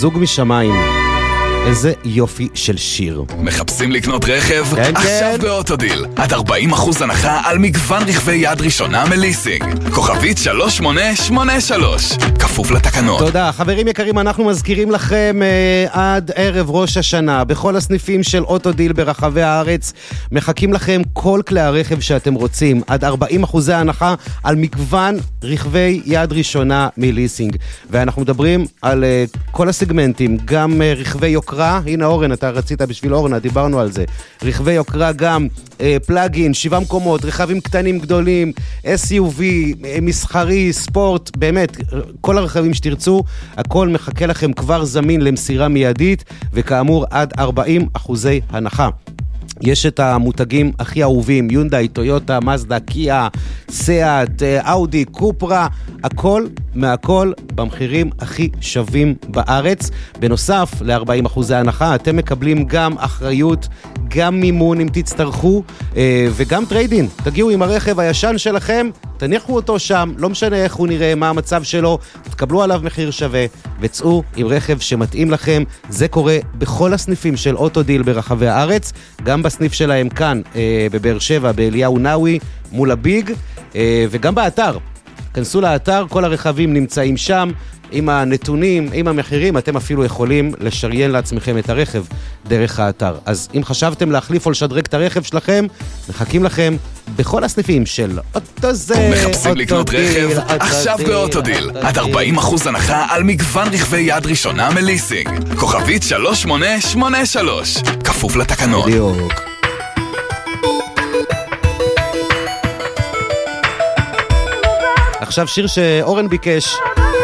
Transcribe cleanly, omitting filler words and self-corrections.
זוג משמיים. איזה יופי של שיר. מחפשים לקנות רכב? כן, עכשיו כן. באוטודיל. עד 40% הנחה על מגוון רכבי יד ראשונה מליסינג. כוכבית 3883. כפוף לתקנות. תודה. חברים יקרים, אנחנו מזכירים לכם עד ערב ראש השנה, בכל הסניפים של אוטודיל ברחבי הארץ, מחכים לכם כל כלי הרכב שאתם רוצים. עד 40% הנחה על מגוון רכבי יד ראשונה מליסינג. ואנחנו מדברים על כל הסגמנטים, גם רכבי יוקרה, הנה אורן, אתה רצית בשביל אורנה, דיברנו על זה. רכבי יוקרה גם, פלאגין, 7 מקומות, רכבים קטנים גדולים, SUV, מסחרי, ספורט, באמת, כל הרכבים שתרצו, הכל מחכה לכם כבר זמין למסירה מיידית, וכאמור עד 40% הנחה. יש את המותגים הכי אהובים, יונדאי, טויוטה, מזדה, קיה, סיאט, אאודי, קופרה, הכל מהכל במחירים הכי שווים בארץ. בנוסף ל-40% הנחה, אתם מקבלים גם אחריות, גם מימון אם תצטרכו, וגם טריידין. תגיעו עם הרכב הישן שלכם, תניחו אותו שם, לא משנה איך הוא נראה, מה המצב שלו, תקבלו עליו מחיר שווה, וצאו עם רכב שמתאים לכם. זה קורה בכל הסניפים של אוטודיל ברחבי הארץ, גם בסניף שלהם כאן בבאר שבע, באליהו נאווי, מול הביג, וגם באתר. כנסו לאתר, כל הרכבים נמצאים שם, עם הנתונים, עם המחירים, אתם אפילו יכולים לשריין לעצמכם את הרכב דרך האתר. אז אם חשבתם להחליף או לשדרג את הרכב שלכם, מחכים לכם בכל הסניפים של אוטודיל. מחפשים לקנות רכב? עכשיו באוטודיל. עד 40% הנחה על מגוון רכבי יד ראשונה מליסינג. כוכבית 3883. כפוף לתקנות. בדיוק. עכשיו שיר שאורן ביקש,